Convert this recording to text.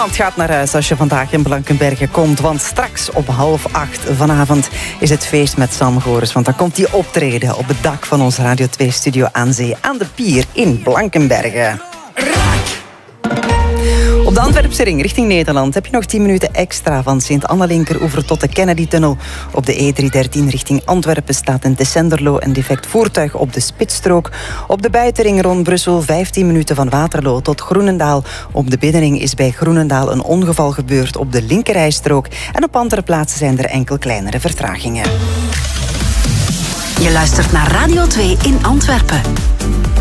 Niemand gaat naar huis als je vandaag in Blankenberge komt, want straks om 7:30 vanavond is het feest met Sam Goris. Want dan komt hij optreden op het dak van ons Radio 2-studio aan zee aan de pier in Blankenberge. Op de Antwerpse ring richting Nederland heb je nog 10 minuten extra van Sint-Annelinkeroever tot de Kennedy-tunnel. Op de E313 richting Antwerpen staat in Tessenderlo een defect voertuig op de spitsstrook. Op de buitenring rond Brussel 15 minuten van Waterloo tot Groenendaal. Op de binnenring is bij Groenendaal een ongeval gebeurd op de linkerrijstrook. En op andere plaatsen zijn er enkel kleinere vertragingen. Je luistert naar Radio 2 in Antwerpen.